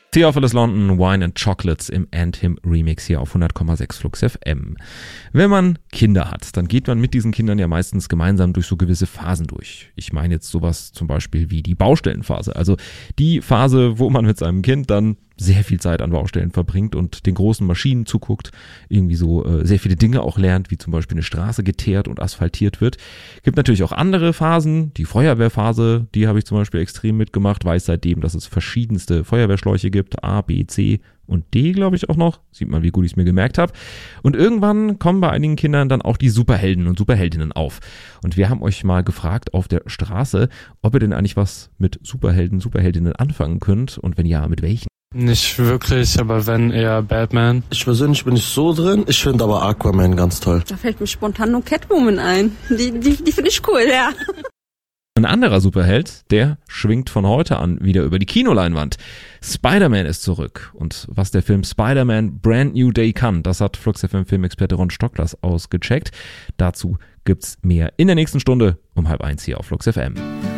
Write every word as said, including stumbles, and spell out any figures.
Theophilus London, Wine and Chocolates im Anthem Remix hier auf hundert Komma sechs Flux F M. Wenn man Kinder hat, dann geht man mit diesen Kindern ja meistens gemeinsam durch so gewisse Phasen durch. Ich meine jetzt sowas zum Beispiel wie die Baustellenphase. Also die Phase, wo man mit seinem Kind dann sehr viel Zeit an Baustellen verbringt und den großen Maschinen zuguckt, irgendwie so äh, sehr viele Dinge auch lernt, wie zum Beispiel eine Straße geteert und asphaltiert wird. Gibt natürlich auch andere Phasen, die Feuerwehrphase, die habe ich zum Beispiel extrem mitgemacht, weiß seitdem, dass es verschiedenste Feuerwehrschläuche gibt, A, B, C und D, glaube ich auch noch. Sieht man, wie gut ich es mir gemerkt habe. Und irgendwann kommen bei einigen Kindern dann auch die Superhelden und Superheldinnen auf. Und wir haben euch mal gefragt auf der Straße, ob ihr denn eigentlich was mit Superhelden, Superheldinnen anfangen könnt und wenn ja, mit welchen? Nicht wirklich, aber wenn eher Batman. Ich persönlich bin nicht so drin, ich finde aber Aquaman ganz toll. Da fällt mir spontan nur Catwoman ein. Die, die, die finde ich cool, ja. Ein anderer Superheld, der schwingt von heute an wieder über die Kinoleinwand. Spider-Man ist zurück. Und was der Film Spider-Man Brand New Day kann, das hat Flux F M Filmexperte Ron Stocklers ausgecheckt. Dazu gibt's mehr in der nächsten Stunde um halb eins hier auf Flux F M.